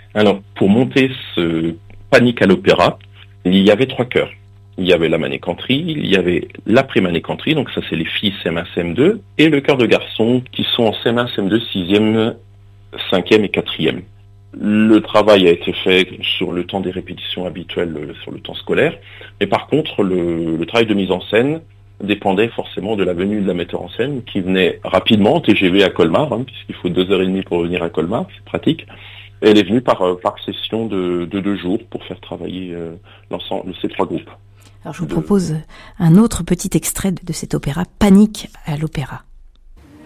Alors, pour monter ce Panique à l'opéra, il y avait 3 chœurs. Il y avait la manécanterie, il y avait l'après-manécanterie, donc ça c'est les filles CM1, CM2, et le chœur de garçons qui sont en CM1, CM2, 6e, 5e et 4e. Le travail a été fait sur le temps des répétitions habituelles, sur le temps scolaire, mais par contre le travail de mise en scène dépendait forcément de la venue de la metteur en scène qui venait rapidement en TGV à Colmar, puisqu'il faut 2h30 pour venir à Colmar, c'est pratique. Et elle est venue par session de 2 jours pour faire travailler l'ensemble de ces 3 groupes. Alors je vous propose un autre petit extrait de cet opéra, Panique à l'opéra.